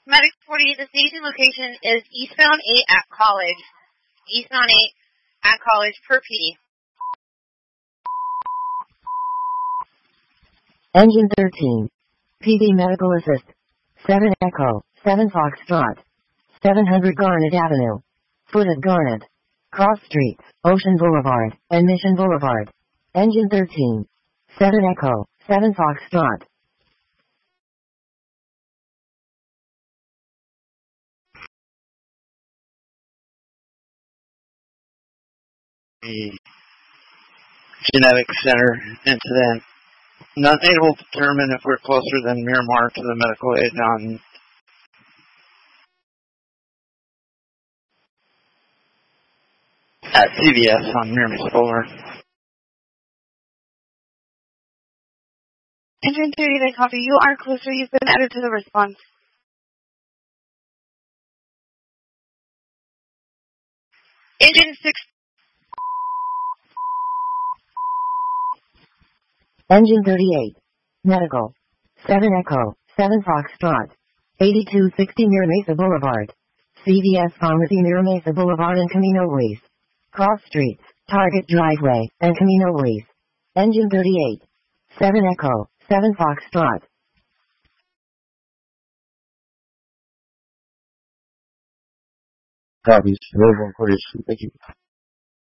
Medic 40, the station location is eastbound 8 at College. Eastbound 8 at College per PD. Engine 13. PD Medical Assist. 7 Echo, 7 Foxtrot. 700 Garnet Avenue. Foot at Garnet. Cross Streets, Ocean Boulevard, and Mission Boulevard. Engine 13. 7 Echo, 7 Foxtrot. The Genetic Center incident. Not able to determine if we're closer than Miramar to the medical aid on at CVS on Miramar Boulevard. Engine 30, they copy. You are closer. You've been added to the response. Engine 6. Engine 38. Medical. 7 Echo, 7 Foxtrot. 8260 Mira Mesa Boulevard. CVS Pharmacy Mira Mesa Boulevard and Camino Luis. Cross Streets, Target Driveway, and Camino Luis. Engine 38. 7 Echo, 7 Foxtrot. Copies. Road 142. Thank you.